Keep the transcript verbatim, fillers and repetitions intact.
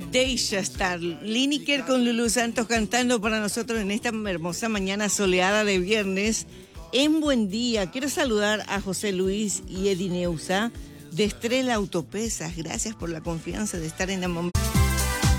Deisha Star, Lineker con Lulu Santos cantando para nosotros en esta hermosa mañana soleada de viernes. En Buen Día, quiero saludar a José Luis y Edineusa de Estrella Autopesas. Gracias por la confianza de estar en la